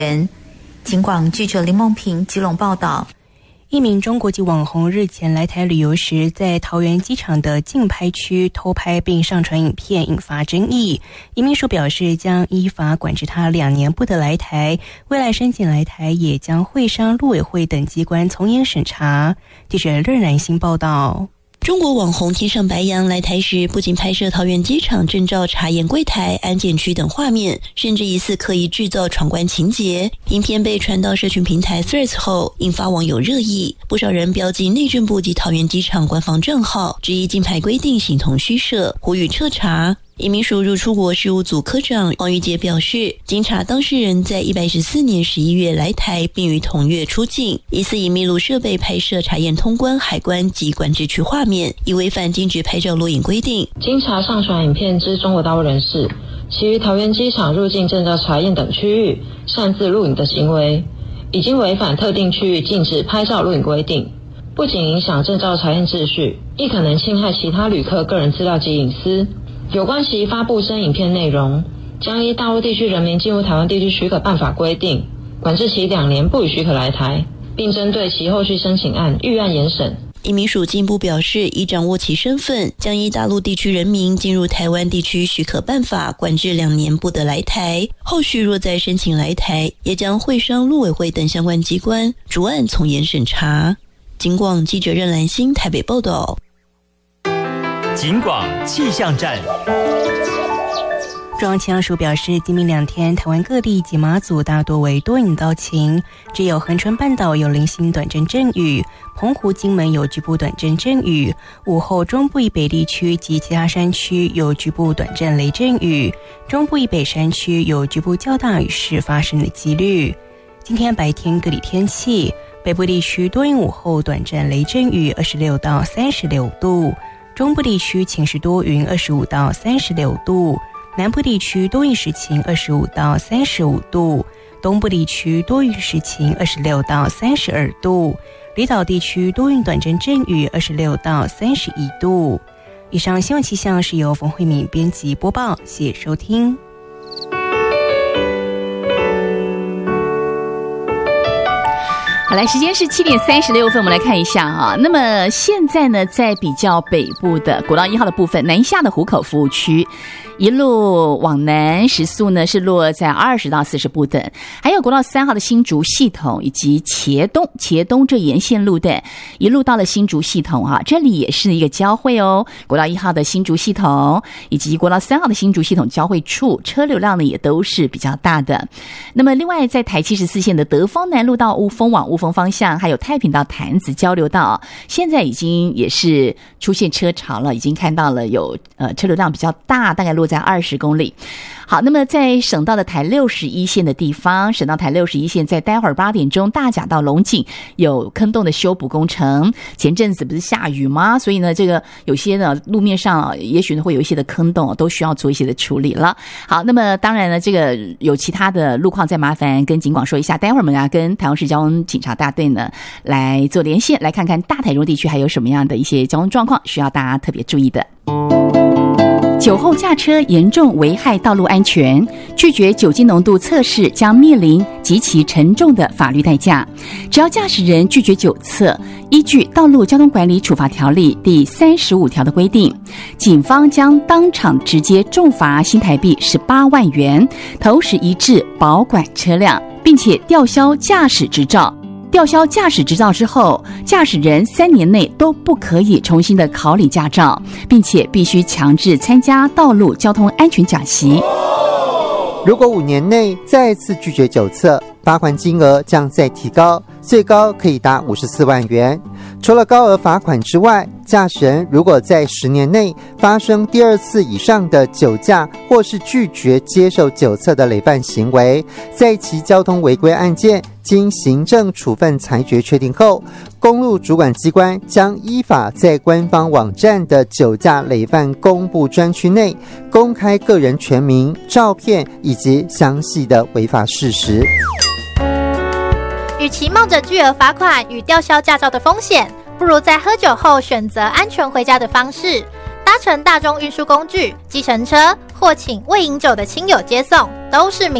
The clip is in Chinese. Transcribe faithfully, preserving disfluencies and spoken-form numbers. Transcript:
警广记者林梦平基隆报道。 一名中国籍网红日前来台旅游时，在桃园机场的竞拍区偷拍并上传影片，引发争议。移民署表示，将依法管制他两年不得来台，未来申请来台也将会商陆委会等机关从严审查。记者乐南新报道。 中国网红天上白羊来台时，不仅拍摄桃园机场证照查验柜台、安检区等画面，甚至疑似刻意制造闯关情节。影片被传到社群平台 Threads 后，引发网友热议，不少人标记内政部及桃园机场官方账号，质疑竞拍规定形同虚设，呼吁彻查。移民署入出国事务组科长王玉杰表示，经查当事人在一百一十四年十一月来台，并于同月出境，疑似以密录设备拍摄查验通关、海关及管制区画面，已违反禁止拍照录影规定。 经查上传影片之中国大陆人士，其于桃园机场入境证照查验等区域擅自录影的行为，已经违反特定区域禁止拍照录影规定，不仅影响证照查验秩序，亦可能侵害其他旅客个人资料及隐私。有关其发布真影片内容，将依大陆地区人民进入台湾地区许可办法规定，管制其两年不予许可来台，并针对其后续申请案预案严审。 移民署进一步表示，已掌握其身份，将依大陆地区人民进入台湾地区许可办法管制两年不得来台，后续若再申请来台，也将会商陆委会等相关机关逐案从严审查。警广记者任兰心台北报道。 警广气象站。 中央气象署表示，今明两天台湾各地及马祖大多为多云到晴，只有恒春半岛有零星短暂阵雨，澎湖、金门有局部短暂阵雨，午后中部以北地区及其他山区有局部短暂雷阵雨，中部以北山区有局部较大雨势发生的几率。今天白天各地天气，北部地区多云，午后短暂雷阵雨，二十六到三十六度。中部地区晴时多云，二十五到三十六度；南部地区多云时晴，二十五到三十五度；东部地区多云时晴，二十六到三十二度；离岛地区多云短暂阵雨，二十六到三十一度。以上新闻气象是由冯慧敏编辑播报，谢谢收听。 好，来，时间是七点三十六分，我们来看一下啊。那么现在呢，在比较北部的国道一号的部分，南下的湖口服务区，一路往南时速呢是落在二十到四十不等，还有国道三号的新竹系统以及茄东茄东这沿线路段，一路到了新竹系统啊，这里也是一个交汇哦。国道一号的新竹系统以及国道三号的新竹系统交汇处，车流量呢也都是比较大的。那么另外在台七十四线的德丰南路到雾峰往雾峰方向，还有太平到潭子交流道，现在已经也是出现车潮了，已经看到了有呃车流量比较大，大概落在二十公里。好，那么在省道的台六十一线的地方，省道台六十一线在待会儿八点钟大甲到龙井有坑洞的修补工程。前阵子不是下雨吗？所以呢，这个有些呢路面上也许会有一些的坑洞，都需要做一些的处理了。好，那么当然呢，这个有其他的路况再麻烦跟警广说一下，待会儿我们要跟台中市交通警察大队呢来做连线，来看看大台中地区还有什么样的一些交通状况需要大家特别注意的。酒后驾车严重危害道路安全，拒绝酒精浓度测试将面临极其沉重的法律代价。只要驾驶人拒绝酒测，依据《道路交通管理处罚条例》第三十五条的规定，警方将当场直接重罚新台币十八万元，同时移至保管车辆，并且吊销驾驶执照。吊销驾驶执照之后，驾驶人三年内都不可以重新的考领驾照，并且必须强制参加道路交通安全讲习。 如果五年内再次拒绝酒测，罚款金额将再提高，最高可以达五十四万元。除了高额罚款之外，驾驶人如果在十年内发生第二次以上的酒驾或是拒绝接受酒测的累犯行为，在其交通违规案件经行政处分裁决确定后，公路主管机关将依法在官方网站的酒驾累犯公布专区内公开个人全名、照片以及详细的违法事实。 与其冒着巨额罚款与吊销驾照的风险，不如在喝酒后选择安全回家的方式，搭乘大众运输工具、计程车，或请未饮酒的亲友接送，都是民